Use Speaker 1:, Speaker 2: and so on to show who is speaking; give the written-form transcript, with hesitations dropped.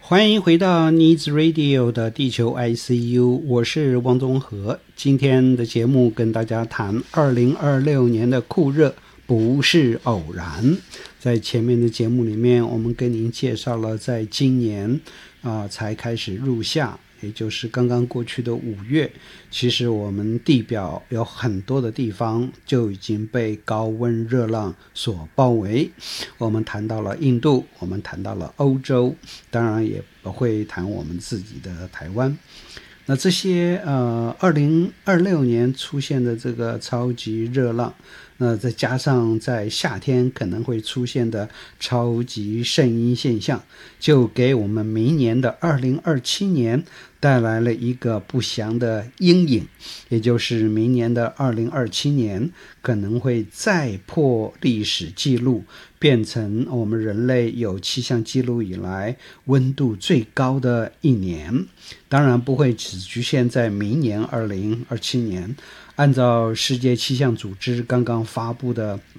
Speaker 1: 欢迎回到 Needs Radio 的地球 ICU， 我是汪宗和。今天的节目跟大家谈2026年的酷热不是偶然。在前面的节目里面，我们跟您介绍了在今年才开始入夏，也就是刚刚过去的5月，其实我们地表有很多的地方就已经被高温热浪所包围。我们谈到了印度，我们谈到了欧洲，当然也会谈我们自己的台湾。那这些2026年出现的这个超级热浪，那再加上在夏天可能会出现的超级圣婴现象，就给我们明年的2027年带来了一个不祥的阴影，也就是明年的2027年可能会再破历史记录，变成我们人类有气象记录以来温度最高的一年。当然不会只局限在明年2027年，按照世界气象组织刚刚发布的